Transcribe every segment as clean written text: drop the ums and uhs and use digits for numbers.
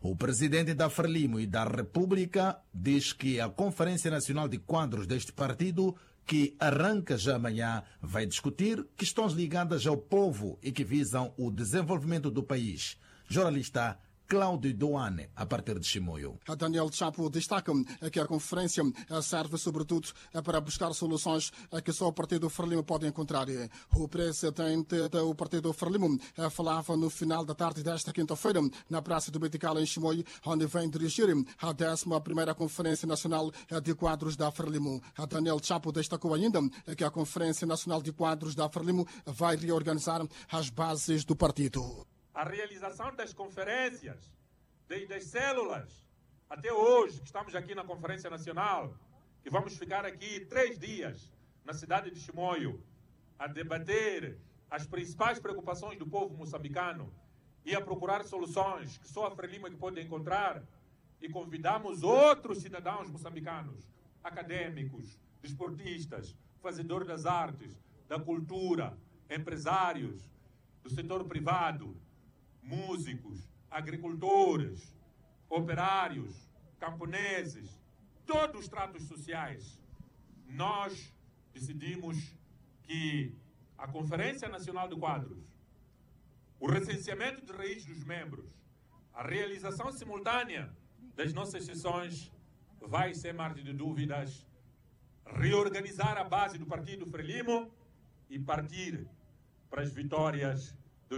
O presidente da Frelimo e da República diz que a Conferência Nacional de Quadros deste partido, que arranca já amanhã, vai discutir questões ligadas ao povo e que visam o desenvolvimento do país. Jornalista Cláudio Doane, a partir de Chimoio. Daniel Chapo destaca que a conferência serve sobretudo para buscar soluções que só o Partido Frelimo pode encontrar. O presidente do Partido Frelimo falava no final da tarde desta quinta-feira na Praça do Betical em Chimoio, onde vem dirigir a 11ª Conferência Nacional de Quadros da Frelimo. Daniel Chapo destacou ainda que a Conferência Nacional de Quadros da Frelimo vai reorganizar as bases do partido. A realização das conferências, desde as células até hoje, que estamos aqui na Conferência Nacional, que vamos ficar aqui 3 dias na cidade de Chimoio, a debater as principais preocupações do povo moçambicano e a procurar soluções que só a Frelimo é que pode encontrar, e convidamos outros cidadãos moçambicanos, acadêmicos, desportistas, fazedores das artes, da cultura, empresários, do setor privado, músicos, agricultores, operários, camponeses, todos os tratos sociais. Nós decidimos que a Conferência Nacional de Quadros, o recenseamento de raiz dos membros, a realização simultânea das nossas sessões vai, sem margem de dúvidas, reorganizar a base do Partido Frelimo e partir para as vitórias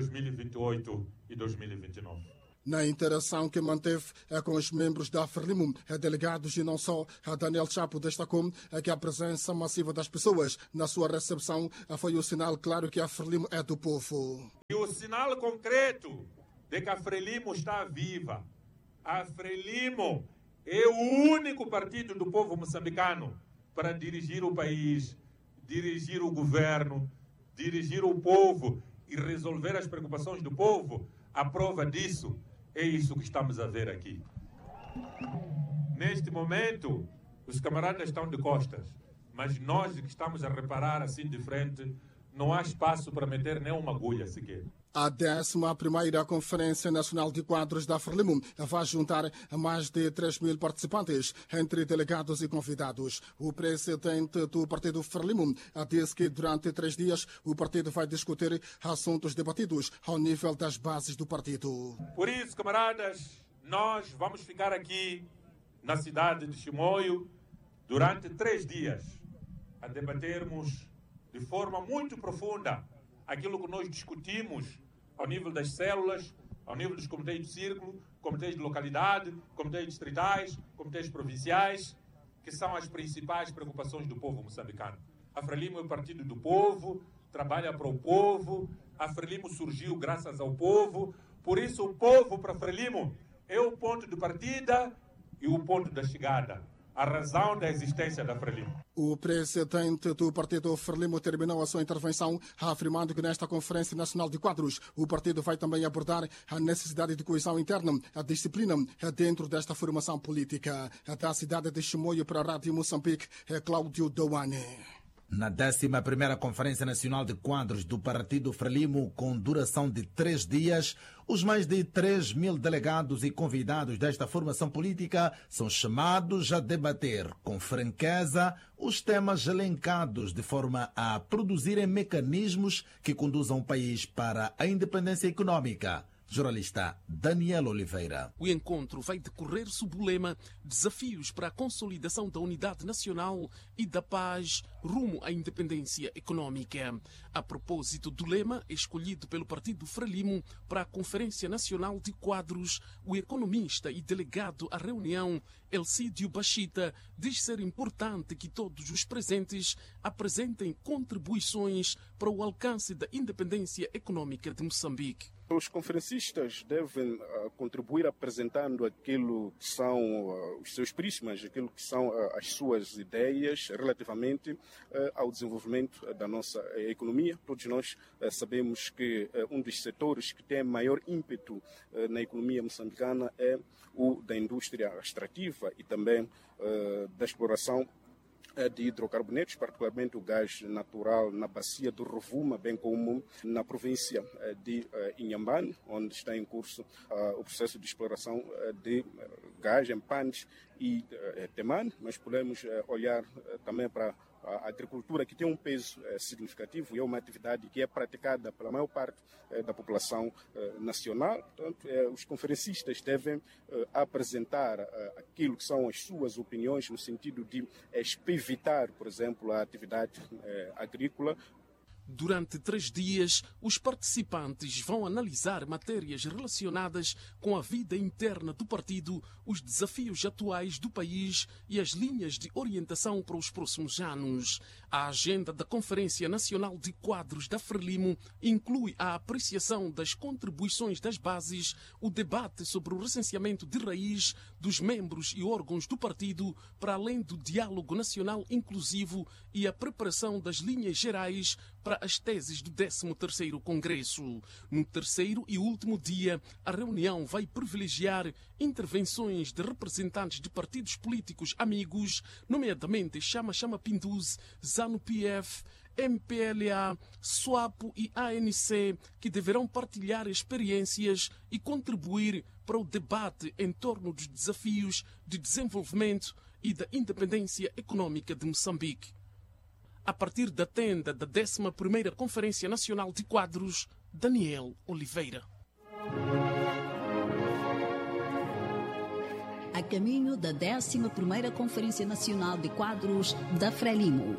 2028 e 2029. Na interação que manteve com os membros da Frelimo, delegados e não só, Daniel Chapo destacou que a presença massiva das pessoas na sua recepção foi o sinal claro que a Frelimo é do povo. E o sinal concreto de que a Frelimo está viva. A Frelimo é o único partido do povo moçambicano para dirigir o país, dirigir o governo, dirigir o povo e resolver as preocupações do povo. A prova disso é isso que estamos a ver aqui. Neste momento, os camaradas estão de costas, mas nós que estamos a reparar assim de frente, não há espaço para meter nem uma agulha sequer. A 11ª Conferência Nacional de Quadros da Frelimo vai juntar mais de 3.000 participantes, entre delegados e convidados. O presidente do Partido Frelimo disse que durante 3 dias o partido vai discutir assuntos debatidos ao nível das bases do partido. Por isso, camaradas, nós vamos ficar aqui na cidade de Chimoio durante 3 dias a debatermos de forma muito profunda aquilo que nós discutimos ao nível das células, ao nível dos comitês de círculo, comitês de localidade, comitês distritais, comitês provinciais, que são as principais preocupações do povo moçambicano. A Frelimo é o partido do povo, trabalha para o povo, a Frelimo surgiu graças ao povo, por isso o povo para a Frelimo é o ponto de partida e o ponto da chegada, a razão da existência da Frelimo. O presidente do Partido Frelimo terminou a sua intervenção afirmando que nesta Conferência Nacional de Quadros o partido vai também abordar a necessidade de coesão interna, a disciplina dentro desta formação política. Da cidade de Chimoio para a Rádio Moçambique, é Cláudio Doane. Na 11ª Conferência Nacional de Quadros do Partido Frelimo, com duração de 3 dias, os mais de 3.000 delegados e convidados desta formação política são chamados a debater com franqueza os temas elencados de forma a produzirem mecanismos que conduzam o país para a independência econômica. Jornalista Daniel Oliveira. O encontro vai decorrer sob o lema Desafios para a consolidação da unidade nacional e da paz rumo à independência econômica. A propósito do lema escolhido pelo Partido Frelimo para a Conferência Nacional de Quadros, o economista e delegado à reunião, Elcídio Bachita, diz ser importante que todos os presentes apresentem contribuições para o alcance da independência econômica de Moçambique. Os conferencistas devem contribuir apresentando aquilo que são os seus prismas, aquilo que são as suas ideias relativamente ao desenvolvimento da nossa economia. Todos nós sabemos que um dos setores que tem maior ímpeto na economia moçambicana é o da indústria extrativa e também da exploração de hidrocarbonetos, particularmente o gás natural na bacia do Rovuma, bem como na província de Inhambane, onde está em curso o processo de exploração de gás em Pandes e Temane, mas podemos olhar também para a agricultura, que tem um peso significativo e é uma atividade que é praticada pela maior parte da população nacional. Portanto, os conferencistas devem apresentar aquilo que são as suas opiniões no sentido de evitar, por exemplo, a atividade agrícola. Durante 3 dias, os participantes vão analisar matérias relacionadas com a vida interna do partido, os desafios atuais do país e as linhas de orientação para os próximos anos. A agenda da Conferência Nacional de Quadros da Frelimo inclui a apreciação das contribuições das bases, o debate sobre o recenseamento de raiz dos membros e órgãos do partido, para além do diálogo nacional inclusivo e a preparação das linhas gerais para as teses do 13º Congresso. No terceiro e último dia, a reunião vai privilegiar intervenções de representantes de partidos políticos amigos, nomeadamente Chama Pinduzi, ZANU-PF, MPLA, SWAPO e ANC, que deverão partilhar experiências e contribuir para o debate em torno dos desafios de desenvolvimento e da independência econômica de Moçambique. A partir da tenda da 11ª Conferência Nacional de Quadros, Daniel Oliveira. A caminho da 11ª Conferência Nacional de Quadros da Frelimo.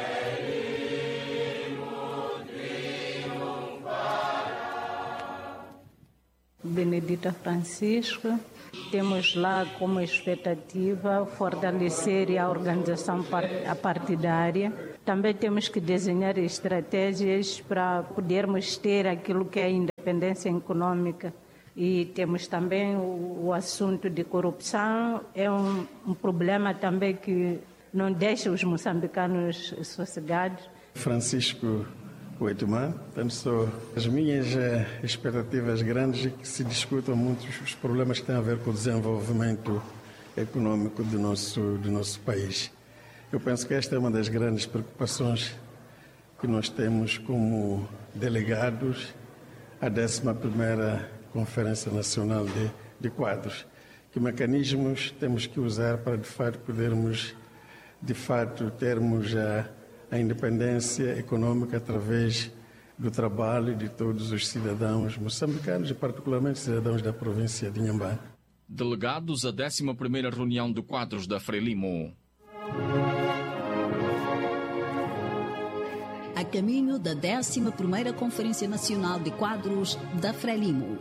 Benedita Francisco, temos lá como expectativa fortalecer a organização partidária. Também temos que desenhar estratégias para podermos ter aquilo que é a independência econômica. E temos também o assunto de corrupção, é um problema também que não deixa os moçambicanos sossegados. Francisco Oitman, portanto, as minhas expectativas grandes é que se discutam muito os problemas que têm a ver com o desenvolvimento econômico do nosso país. Eu penso que esta é uma das grandes preocupações que nós temos como delegados à 11ª Conferência Nacional de Quadros. Que mecanismos temos que usar para, de fato, podermos, termos a independência econômica através do trabalho de todos os cidadãos moçambicanos e particularmente cidadãos da província de Inhambane. Delegados à 11ª reunião de quadros da Frelimo. A caminho da 11ª Conferência Nacional de Quadros da Frelimo.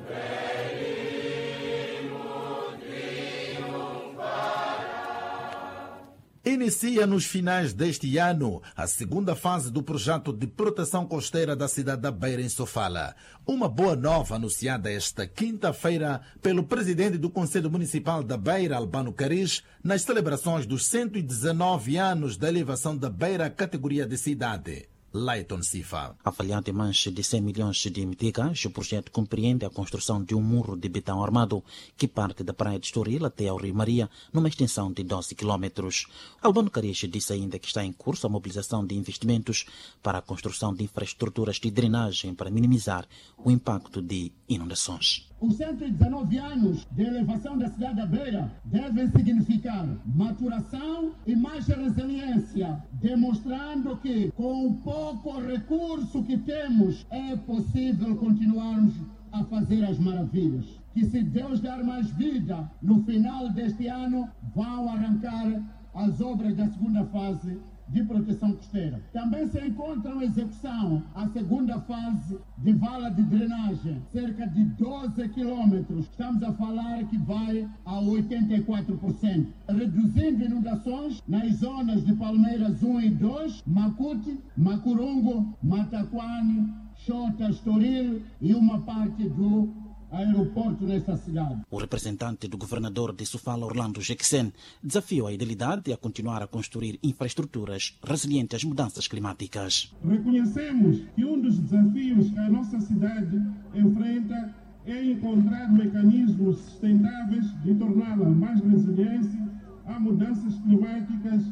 Inicia nos finais deste ano a segunda fase do projeto de proteção costeira da cidade da Beira, em Sofala. Uma boa nova anunciada esta quinta-feira pelo presidente do Conselho Municipal da Beira, Albano Caris, nas celebrações dos 119 anos da elevação da Beira à categoria de cidade. Leiton Sifa. Avaliado em mais de 100 milhões de meticais, o projeto compreende a construção de um muro de betão armado que parte da praia de Estoril até ao Rio Maria, numa extensão de 12 quilómetros. Albano Caris disse ainda que está em curso a mobilização de investimentos para a construção de infraestruturas de drenagem para minimizar o impacto de inundações. Os 119 anos de elevação da cidade da Beira devem significar maturação e mais resiliência, demonstrando que com o pouco recurso que temos é possível continuarmos a fazer as maravilhas. Que se Deus dar mais vida, no final deste ano vão arrancar as obras da segunda fase de proteção costeira. Também se encontra em execução a segunda fase de vala de drenagem, cerca de 12 quilômetros. Estamos a falar que vai a 84%, reduzindo inundações nas zonas de Palmeiras 1 e 2, Macuti, Macurungo, Mataquane, Xota, Estoril e uma parte do aeroporto nesta cidade. O representante do governador de Sofala, Orlando Jequesen, desafiou a idilidade a continuar a construir infraestruturas resilientes às mudanças climáticas. Reconhecemos que um dos desafios que a nossa cidade enfrenta é encontrar mecanismos sustentáveis de torná-la mais resiliente a mudanças climáticas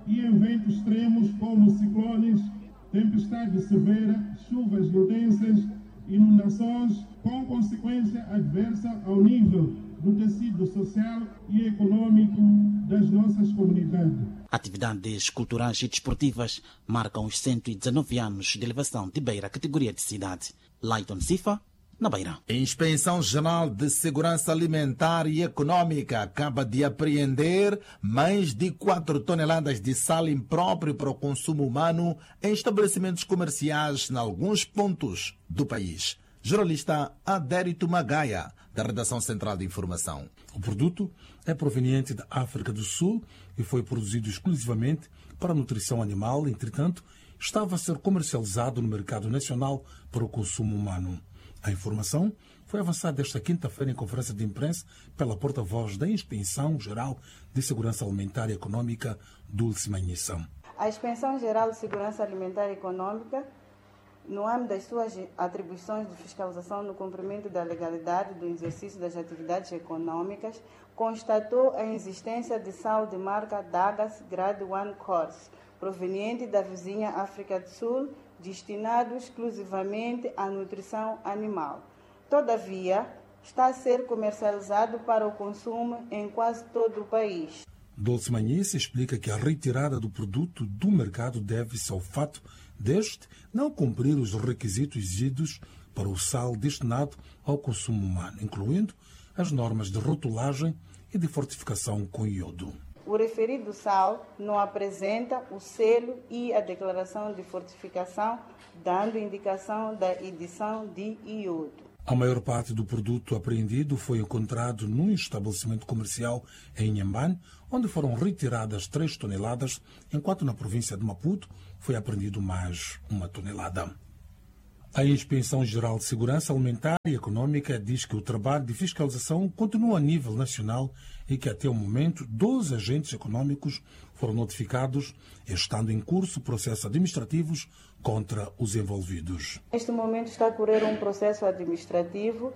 e eventos extremos como ciclones, tempestades severas, chuvas intensas, inundações, com consequência adversa ao nível do tecido social e econômico das nossas comunidades. Atividades culturais e desportivas marcam os 119 anos de elevação de Beira à categoria de cidade. Leighton Sifa, na Beira. A Inspeção-Geral de Segurança Alimentar e Econômica acaba de apreender mais de 4 toneladas de sal impróprio para o consumo humano em estabelecimentos comerciais em alguns pontos do país. Jornalista Adérito Magaia, da Redação Central de Informação. O produto é proveniente da África do Sul e foi produzido exclusivamente para a nutrição animal. Entretanto, estava a ser comercializado no mercado nacional para o consumo humano. A informação foi avançada esta quinta-feira em conferência de imprensa pela porta-voz da Inspeção-Geral de Segurança Alimentar e Econômica, Dulce Manhissa. A Inspeção-Geral de Segurança Alimentar e Econômica, no âmbito das suas atribuições de fiscalização no cumprimento da legalidade do exercício das atividades econômicas, constatou a existência de sal de marca Dagas Grade 1 Course, proveniente da vizinha África do Sul, destinado exclusivamente à nutrição animal. Todavia, está a ser comercializado para o consumo em quase todo o país. Dulce Manhissa explica que a retirada do produto do mercado deve-se ao fato deste não cumprir os requisitos exigidos para o sal destinado ao consumo humano, incluindo as normas de rotulagem e de fortificação com iodo. O referido sal não apresenta o selo e a declaração de fortificação, dando indicação da edição de iodo. A maior parte do produto apreendido foi encontrado num estabelecimento comercial em Inhambane, onde foram retiradas 3 toneladas, enquanto na província de Maputo foi apreendido mais 1 tonelada. A Inspeção-Geral de Segurança Alimentar e Econômica diz que o trabalho de fiscalização continua a nível nacional e que até o momento 12 agentes econômicos foram notificados, estando em curso processos administrativos contra os envolvidos. Neste momento está a correr um processo administrativo.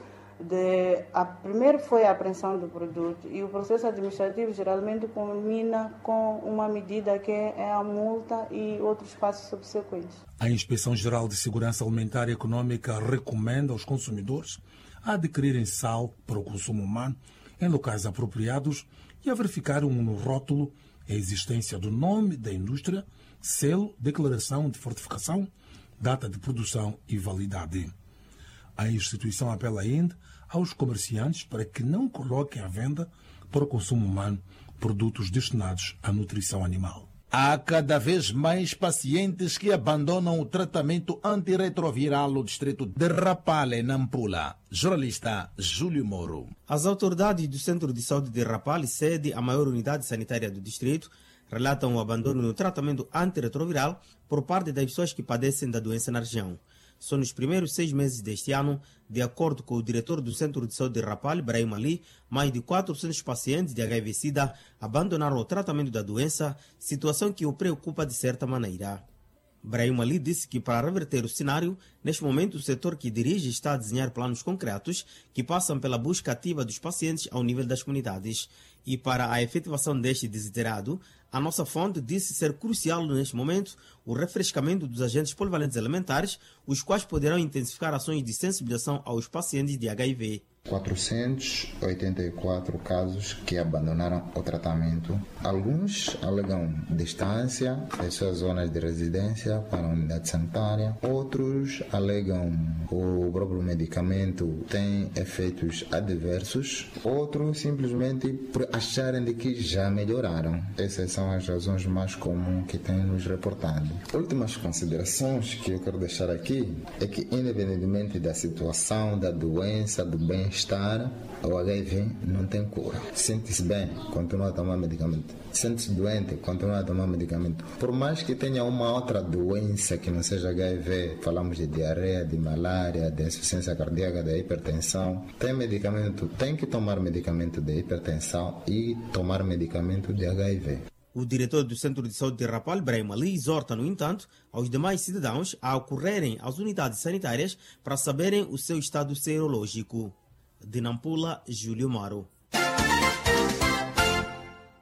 Primeiro foi a apreensão do produto e o processo administrativo geralmente culmina com uma medida que é a multa e outros passos subsequentes. A Inspeção-Geral de Segurança Alimentar e Econômica recomenda aos consumidores a adquirirem sal para o consumo humano em locais apropriados e a verificarem no rótulo a existência do nome da indústria, selo, declaração de fortificação, data de produção e validade. A instituição apela ainda aos comerciantes para que não coloquem à venda para o consumo humano produtos destinados à nutrição animal. Há cada vez mais pacientes que abandonam o tratamento antirretroviral no distrito de Rapale, Nampula. Jornalista Júlio Moro. As autoridades do Centro de Saúde de Rapale, sede a maior unidade sanitária do distrito, relatam o abandono no tratamento antirretroviral por parte das pessoas que padecem da doença na região. Só nos primeiros 6 meses deste ano, de acordo com o diretor do Centro de Saúde de Rapale, Brahim Ali, mais de 400 pacientes de HIV-Sida abandonaram o tratamento da doença, situação que o preocupa de certa maneira. Brahim Ali disse que para reverter o cenário, neste momento o setor que dirige está a desenhar planos concretos que passam pela busca ativa dos pacientes ao nível das comunidades. E para a efetivação deste desiderado, a nossa fonte disse ser crucial neste momento o refrescamento dos agentes polivalentes elementares, os quais poderão intensificar ações de sensibilização aos pacientes de HIV. 484 casos que abandonaram o tratamento. Alguns alegam distância das suas zonas de residência para a unidade sanitária. Outros alegam que o próprio medicamento tem efeitos adversos. Outros simplesmente por acharem de que já melhoraram. Essas são as razões mais comuns que têm nos reportado. Últimas considerações que eu quero deixar aqui é que, independentemente da situação, da doença, do bem-estar, o HIV não tem cura. Sente-se bem, continua a tomar medicamento. Sente-se doente, continua a tomar medicamento. Por mais que tenha uma outra doença que não seja HIV, falamos de diarreia, de malária, de insuficiência cardíaca, de hipertensão, tem medicamento, tem que tomar medicamento de hipertensão e tomar medicamento de HIV. O diretor do Centro de Saúde de Rapale, Brahim Ali, exorta, no entanto, aos demais cidadãos a ocorrerem às unidades sanitárias para saberem o seu estado serológico. De Nampula, Júlio Maro.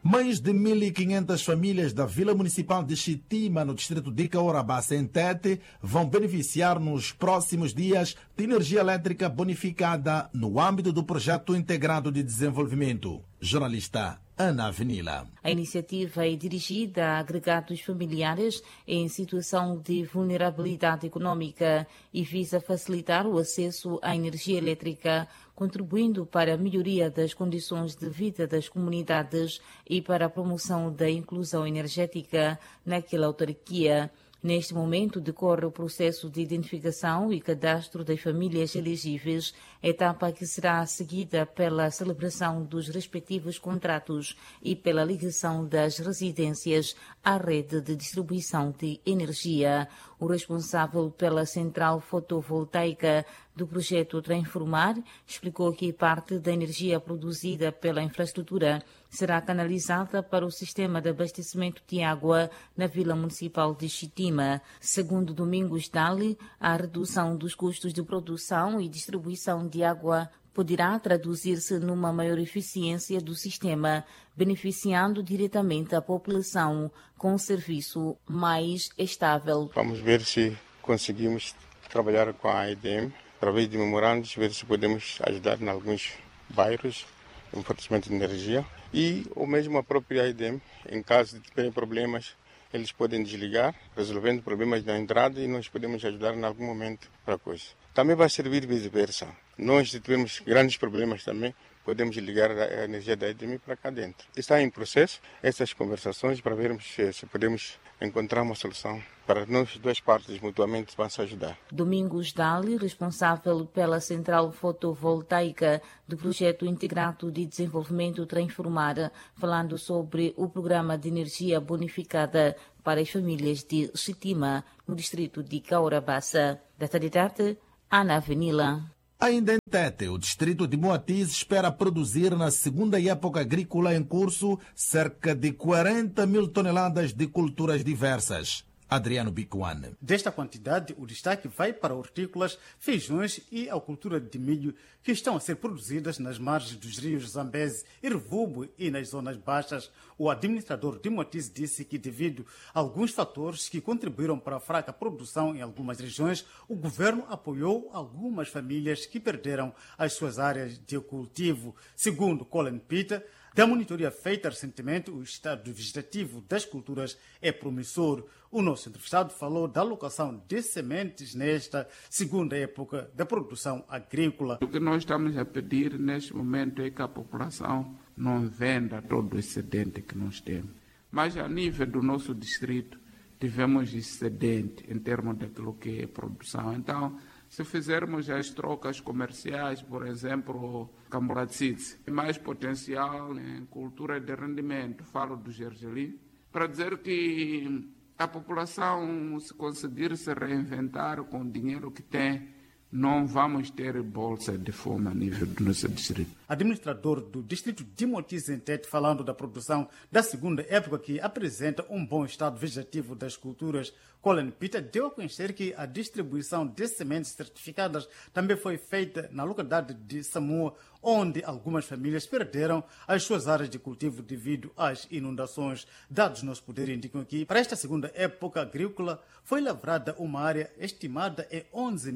Mais de 1.500 famílias da Vila Municipal de Xitima, no distrito de Caorabassa, em Tete, vão beneficiar nos próximos dias de energia elétrica bonificada no âmbito do Projeto Integrado de Desenvolvimento. Jornalista Ana Avenila. A iniciativa é dirigida a agregados familiares em situação de vulnerabilidade econômica e visa facilitar o acesso à energia elétrica, contribuindo para a melhoria das condições de vida das comunidades e para a promoção da inclusão energética naquela autarquia. Neste momento decorre o processo de identificação e cadastro das famílias elegíveis, etapa que será seguida pela celebração dos respectivos contratos e pela ligação das residências à rede de distribuição de energia. O responsável pela central fotovoltaica do projeto Transformar explicou que parte da energia produzida pela infraestrutura será canalizada para o sistema de abastecimento de água na Vila Municipal de Xitima. Segundo Domingos Dali, a redução dos custos de produção e distribuição de água poderá traduzir-se numa maior eficiência do sistema, beneficiando diretamente a população com um serviço mais estável. Vamos ver se conseguimos trabalhar com a AEDM, através de memorandos, ver se podemos ajudar em alguns bairros no fornecimento de energia. E ou mesmo a própria AEDM, em caso de terem problemas, eles podem desligar, resolvendo problemas na entrada, e nós podemos ajudar em algum momento para a coisa. Também vai servir vice-versa. Nós, se tivermos grandes problemas também, podemos ligar a energia da AEDM para cá dentro. Está em processo essas conversações para vermos se podemos encontrar uma solução para nós, duas partes mutuamente vão se ajudar. Domingos Dali, responsável pela central fotovoltaica do projeto integrado de desenvolvimento Transformar, falando sobre o programa de energia bonificada para as famílias de Xitima, no distrito de Caorabassa. Da Tadidate, Ana Avenila. Ainda em Tete, o distrito de Moatize espera produzir na segunda época agrícola em curso cerca de 40 mil toneladas de culturas diversas. Adriano Bicuane. Desta quantidade, o destaque vai para hortícolas, feijões e a cultura de milho, que estão a ser produzidas nas margens dos rios Zambeze e Revubo e nas zonas baixas. O administrador de Moatize disse que, devido a alguns fatores que contribuíram para a fraca produção em algumas regiões, o governo apoiou algumas famílias que perderam as suas áreas de cultivo. Segundo Colin Peter, da monitoria feita recentemente, o estado vegetativo das culturas é promissor. O nosso entrevistado falou da alocação de sementes nesta segunda época da produção agrícola. O que nós estamos a pedir neste momento é que a população não venda todo o excedente que nós temos. Mas a nível do nosso distrito, tivemos excedente em termos daquilo que é produção. Então, se fizermos as trocas comerciais, por exemplo, Camuradzidze, mais potencial em cultura de rendimento, falo do gergelim, para dizer que a população, se conseguir se reinventar com o dinheiro que tem, não vamos ter bolsa de fome a nível do nosso distrito. Administrador do distrito de Moatize em Tete, falando da produção da segunda época, que apresenta um bom estado vegetativo das culturas, Colin Peter deu a conhecer que a distribuição de sementes certificadas também foi feita na localidade de Samoa, onde algumas famílias perderam as suas áreas de cultivo devido às inundações. Dados nos poderes indicam que, para esta segunda época agrícola, foi lavrada uma área estimada em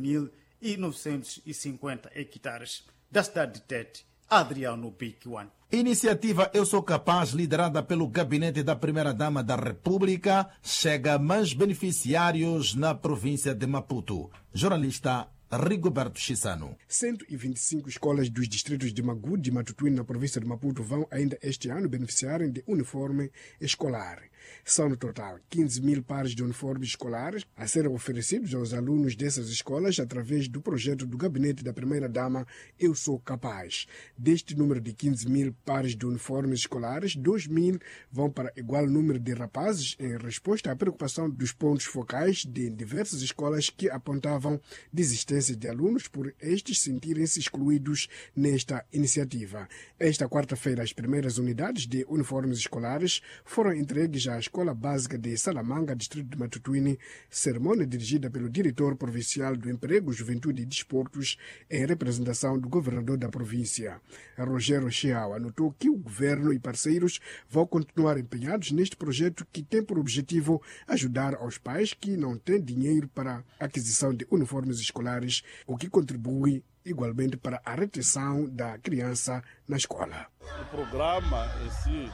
11.950 hectares. Da cidade de Tete, Adriano Bicuane. Iniciativa Eu Sou Capaz, liderada pelo Gabinete da Primeira-Dama da República, chega a mais beneficiários na província de Maputo. Jornalista Rigoberto Chissano. 125 escolas dos distritos de Magude e Matutuíne, na província de Maputo, vão ainda este ano beneficiarem de uniforme escolar. São, no total, 15 mil pares de uniformes escolares a serem oferecidos aos alunos dessas escolas através do projeto do Gabinete da Primeira-Dama Eu Sou Capaz. Deste número de 15 mil pares de uniformes escolares, 2 mil vão para igual número de rapazes, em resposta à preocupação dos pontos focais de diversas escolas que apontavam desistência resistência de alunos por estes sentirem-se excluídos nesta iniciativa. Esta quarta-feira, as primeiras unidades de uniformes escolares foram entregues à Escola Básica de Salamanga, distrito de Matutuine, cerimônia dirigida pelo diretor provincial do Emprego, Juventude e Desportos, em representação do governador da província. Rogério Chiao anotou que o governo e parceiros vão continuar empenhados neste projeto que tem por objetivo ajudar aos pais que não têm dinheiro para a aquisição de uniformes escolares, o que contribui igualmente para a retenção da criança na escola. O programa em si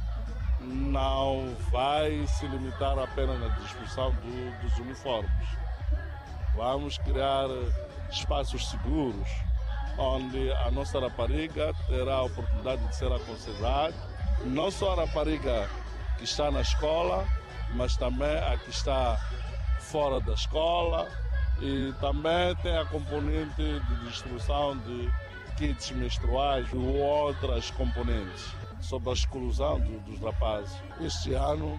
não vai se limitar apenas na distribuição dos uniformes. Vamos criar espaços seguros, onde a nossa rapariga terá a oportunidade de ser aconselhada, não só a rapariga que está na escola, mas também a que está fora da escola, e também tem a componente de distribuição de kits menstruais e outras componentes sobre a exclusão dos rapazes. Este ano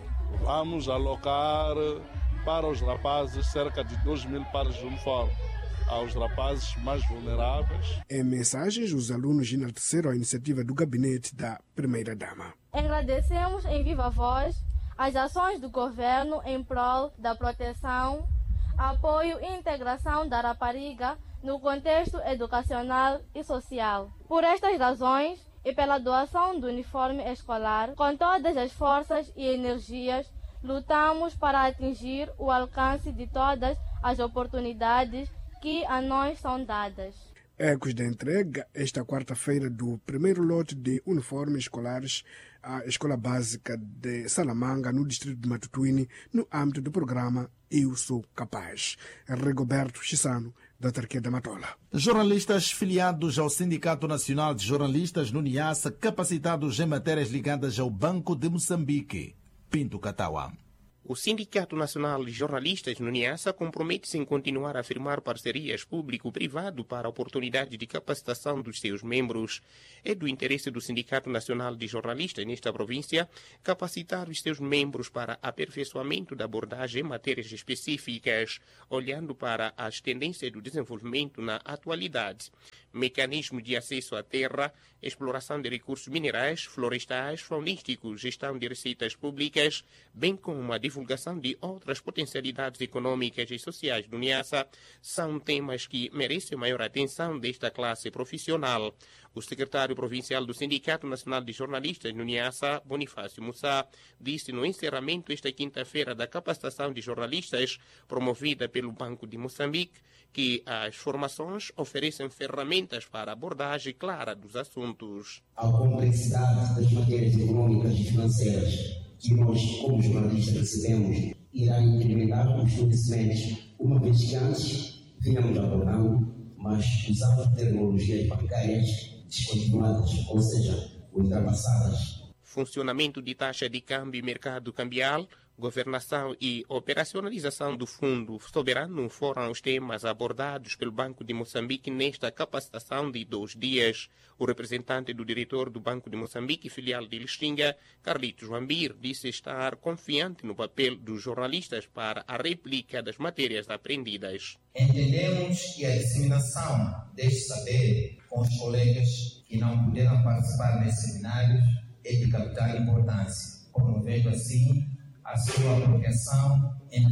vamos alocar para os rapazes cerca de 2.000 pares de uniforme aos rapazes mais vulneráveis. Em mensagens, os alunos enalteceram a iniciativa do gabinete da Primeira-Dama. Agradecemos em viva voz as ações do governo em prol da proteção, apoio e integração da rapariga no contexto educacional e social. Por estas razões e pela doação do uniforme escolar, com todas as forças e energias, lutamos para atingir o alcance de todas as oportunidades que a nós são dadas. Ecos da entrega esta quarta-feira do primeiro lote de uniformes escolares à Escola Básica de Salamanga, no distrito de Matutuine, no âmbito do programa Eu Sou Capaz. Rigoberto Chissano, da Autarquia da Matola. Jornalistas filiados ao Sindicato Nacional de Jornalistas no Niassa, capacitados em matérias ligadas ao Banco de Moçambique. Pinto Catawa. O Sindicato Nacional de Jornalistas no Niassa compromete-se em continuar a firmar parcerias público-privado para a oportunidade de capacitação dos seus membros. É do interesse do Sindicato Nacional de Jornalistas nesta província capacitar os seus membros para aperfeiçoamento da abordagem em matérias específicas, olhando para as tendências do desenvolvimento na atualidade. Mecanismo de acesso à terra, exploração de recursos minerais, florestais, faunísticos, gestão de receitas públicas, bem como a divulgação de outras potencialidades econômicas e sociais do Niassa, são temas que merecem maior atenção desta classe profissional. O secretário provincial do Sindicato Nacional de Jornalistas no Niassa, Bonifácio Mussá, disse no encerramento esta quinta-feira da capacitação de jornalistas promovida pelo Banco de Moçambique que as formações oferecem ferramentas para abordagem clara dos assuntos. A complexidade das matérias econômicas e financeiras que nós, como jornalistas, recebemos irá incrementar os conhecimentos, uma vez que antes vínhamos abordando, mas usando tecnologias bancárias descontinuadas, ou seja, ultrapassadas. Funcionamento de taxa de câmbio e mercado cambial, governação e operacionalização do Fundo Soberano foram os temas abordados pelo Banco de Moçambique nesta capacitação de 2 dias. O representante do diretor do Banco de Moçambique, filial de Lixinga, Carlitos Wambir, disse estar confiante no papel dos jornalistas para a réplica das matérias aprendidas. Entendemos que a disseminação deste saber com os colegas que não puderam participar nesses seminários é de capital importância, promovendo assim a sua apropriação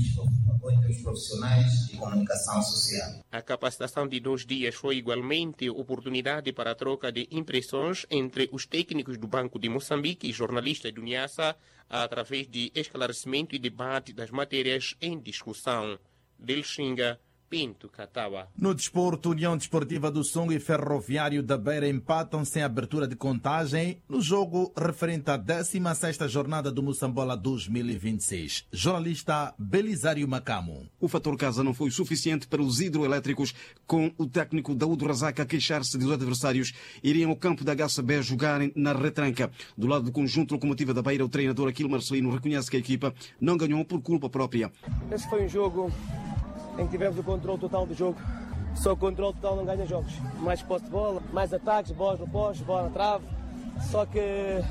entre os profissionais de comunicação social. A capacitação de 2 dias foi igualmente oportunidade para a troca de impressões entre os técnicos do Banco de Moçambique e jornalistas do Niassa, através de esclarecimento e debate das matérias em discussão. Delxinga, Pinto Catawa. No desporto, União Desportiva do Songo e Ferroviário da Beira empatam sem abertura de contagem no jogo referente à 16ª jornada do Moçambola 2026. Jornalista Belisário Macamo. O fator casa não foi suficiente para os hidroelétricos, com o técnico Daúdo Razak a queixar-se de os adversários iriam ao campo da HCB jogarem na retranca. Do lado do conjunto Locomotiva da Beira, o treinador Aquilo Marcelino reconhece que a equipa não ganhou por culpa própria. Esse foi um jogo em que tivemos o controle total do jogo. Só o controle total não ganha jogos. Mais posse de bola, mais ataques, bolas no poste, bola na trave. Só que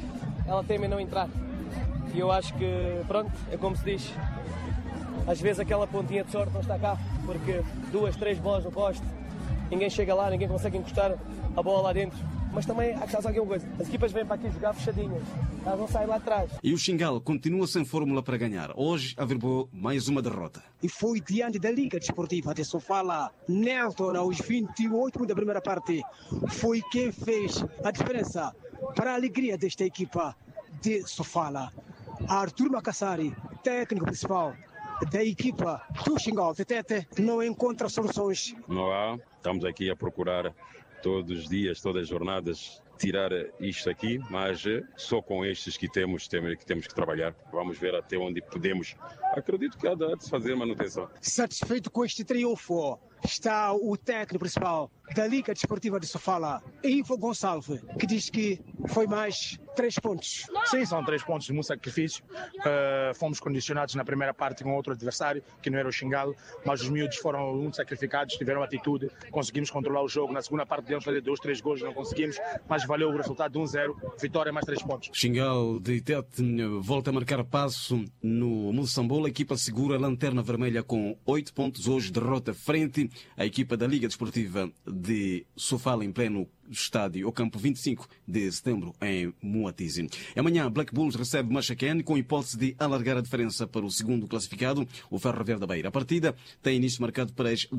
ela teme em não entrar. E eu acho que, pronto, é como se diz. Às vezes aquela pontinha de sorte não está cá. porque 2, 3 bolas no poste, ninguém chega lá, ninguém consegue encostar a bola lá dentro. Mas também há que saber alguma coisa. As equipas vêm para aqui jogar fechadinhas. Elas não saem lá atrás. E o Xingal continua sem fórmula para ganhar. Hoje averbou mais uma derrota. E foi diante da Liga Desportiva de Sofala. Nelson, aos 28 da primeira parte, foi quem fez a diferença para a alegria desta equipa de Sofala. Arthur Macassari, técnico principal da equipa do Xingal de Tete, não encontra soluções. Não há. Estamos aqui a procurar todos os dias, todas as jornadas, tirar isto aqui, mas só com estes que temos que trabalhar. Vamos ver até onde podemos. Acredito que há de fazer manutenção. Satisfeito com este triunfo está o técnico principal da Liga Desportiva de Sofala, Ivo Gonçalves, que diz que foi mais 3 pontos. Sim, são 3 pontos de muito sacrifício. Fomos condicionados na primeira parte com outro adversário, que não era o Xingal, mas os miúdos foram muito sacrificados, tiveram atitude, conseguimos controlar o jogo. Na segunda parte podemos fazer 2, 3 gols, não conseguimos, mas valeu o resultado de 1-0, vitória mais 3 pontos. Xingal de Tete volta a marcar passo no Moçambola. A equipa segura a lanterna vermelha com 8 pontos. Hoje derrota frente à equipa da Liga Desportiva de Sofala em pleno estádio, o campo 25 de setembro em Moatize. Amanhã, Black Bulls recebe Machaquén com hipótese de alargar a diferença para o segundo classificado, o Ferro Verde da Beira. A partida tem início marcado para as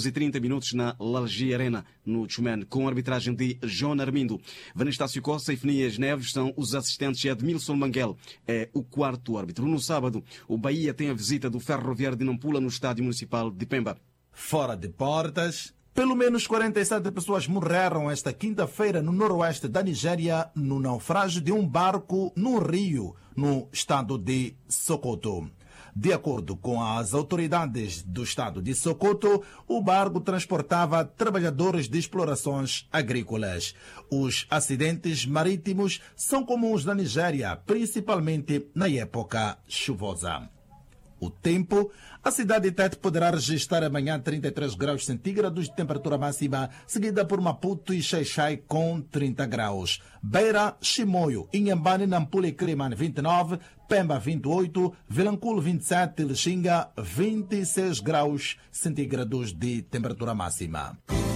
18h30 na Lalgi Arena, no Tchumene, com a arbitragem de João Armindo. Vanestácio Costa e Fenias Neves são os assistentes e Edmilson Manguel é o quarto árbitro. No sábado, o Bahia tem a visita do Ferro Verde de Nampula no Estádio Municipal de Pemba. Fora de portas, pelo menos 47 pessoas morreram esta quinta-feira no noroeste da Nigéria no naufrágio de um barco no rio, no estado de Sokoto. De acordo com as autoridades do estado de Sokoto, o barco transportava trabalhadores de explorações agrícolas. Os acidentes marítimos são comuns na Nigéria, principalmente na época chuvosa. O tempo, a cidade de Tete poderá registrar amanhã 33 graus centígrados de temperatura máxima, seguida por Maputo e Xai-Xai com 30 graus. Beira, Chimoio, Inhambane, Nampula e Quilimane 29, Pemba 28, Vilanculo 27 e Lixinga 26 graus centígrados de temperatura máxima.